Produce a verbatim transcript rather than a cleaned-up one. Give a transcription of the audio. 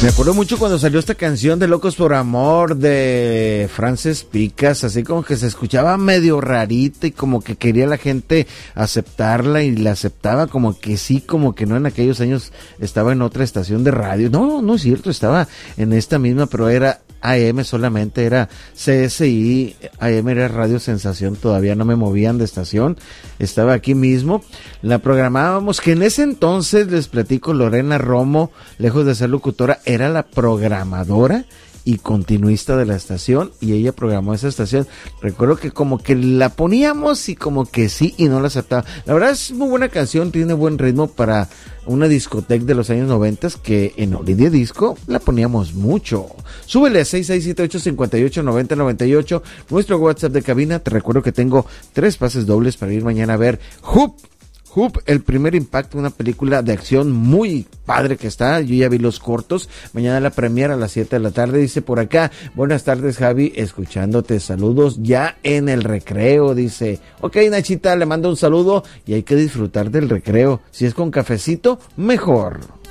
Me acuerdo mucho cuando salió esta canción de Locos por Amor de Frances Picas, así como que se escuchaba medio rarita y como que quería la gente aceptarla y la aceptaba como que sí, como que no. En aquellos años estaba en otra estación de radio. No, no es cierto, estaba en esta misma, pero era A M solamente, era C S I, A M era Radio Sensación, todavía no me movían de estación, estaba aquí mismo, la programábamos, que en ese entonces, les platico, Lorena Romo, lejos de ser locutora, era la programadora y continuista de la estación, y ella programó esa estación. Recuerdo que como que la poníamos y como que sí y no la aceptaba. La verdad es muy buena canción, tiene buen ritmo para una discoteca de los años noventas, que en Oridia Disco la poníamos mucho. Súbele a seis seis siete ocho cinco ocho nueve cero nueve ocho, nuestro WhatsApp de cabina. Te recuerdo que tengo tres pases dobles para ir mañana a ver Hoop. Hoop, el primer impacto, una película de acción muy padre que está. Yo ya vi los cortos. Mañana la premiera a las siete de la tarde. Dice por acá, buenas tardes, Javi, escuchándote, saludos ya en el recreo. Dice, ok, Nachita, le mando un saludo y hay que disfrutar del recreo. Si es con cafecito, mejor.